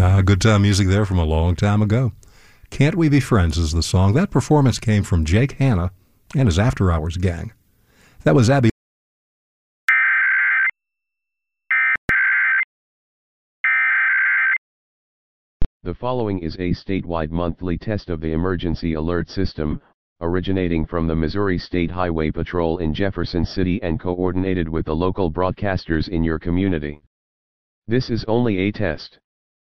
Good time music there from a long time ago. Can't We Be Friends is the song. That performance came from Jake Hanna and his After Hours gang. That was Abby. The following is a statewide monthly test of the emergency alert system, originating from the Missouri State Highway Patrol in Jefferson City and coordinated with the local broadcasters in your community. This is only a test.